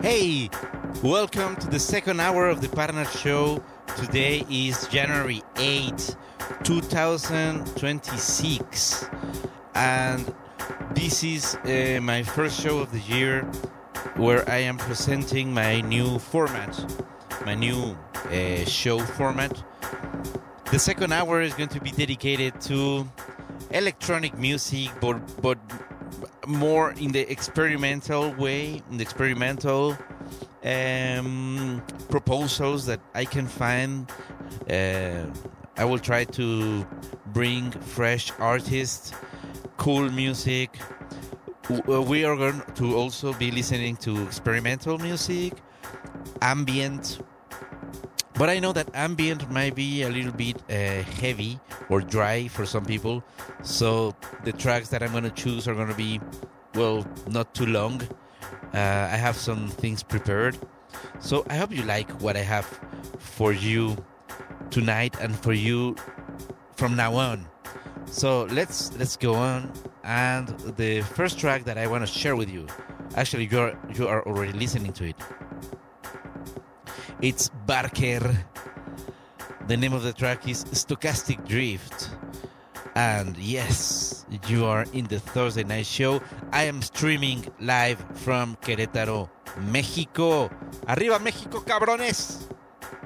Hey, welcome to the second hour of the Partner Show. Today is January 8th, 2026, and this is my first show of the year where I am presenting my new format, my new show format. The second hour is going to be dedicated to electronic music, but more in the experimental way, in the experimental proposals that I can find. I will try to bring fresh artists, cool music. We are going to also be listening to experimental music, ambient. But I know that ambient might be a little bit heavy or dry for some people. So the tracks that I'm going to choose are going to be, well, not too long. I have some things prepared. So I hope you like what I have for you tonight and for you from now on. So let's go on. And the first track that I want to share with you, actually you are already listening to it. It's Barker. The name of the track is Stochastic Drift. And yes, you are in the Thursday Night Show. I am streaming live from Querétaro, México. ¡Arriba México, cabrones!